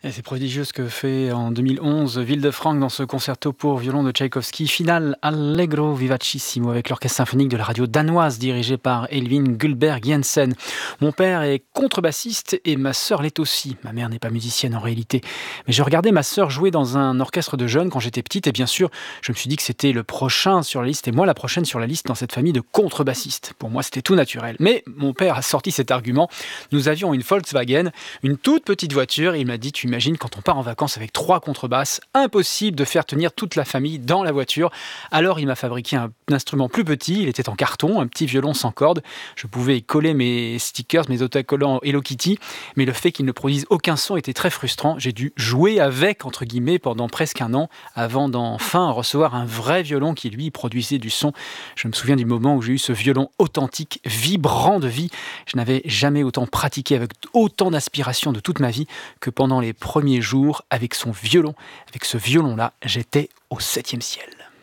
Et c'est prodigieux ce que fait en 2011 Wildefranc dans ce concerto pour violon de Tchaïkovski, finale Allegro vivacissimo avec l'orchestre symphonique de la radio danoise dirigé par Elvin Gullberg Jensen. Mon père est contrebassiste et ma sœur l'est aussi. Ma mère n'est pas musicienne en réalité. Mais je regardais ma sœur jouer dans un orchestre de jeunes quand j'étais petite et bien sûr, je me suis dit que c'était le prochain sur la liste et moi la prochaine sur la liste dans cette famille de contrebassistes. Pour moi, c'était tout naturel. Mais mon père a sorti cet argument. Nous avions une Volkswagen, une toute petite voiture. Il m'a dit, tu imagines quand on part en vacances avec 3 contrebasses, impossible de faire tenir toute la famille dans la voiture. Alors il m'a fabriqué un instrument plus petit, il était en carton, un petit violon sans corde. Je pouvais y coller mes stickers, mes autocollants Hello Kitty, mais le fait qu'il ne produise aucun son était très frustrant. J'ai dû jouer avec, entre guillemets, pendant presque un an, avant d'enfin recevoir un vrai violon qui, lui, produisait du son. Je me souviens du moment où j'ai eu ce violon authentique, vibrant de vie. Je n'avais jamais autant pratiqué avec autant d'aspiration de toute ma vie que pendant les premiers jours avec son violon. Avec ce violon-là, j'étais au 7e ciel.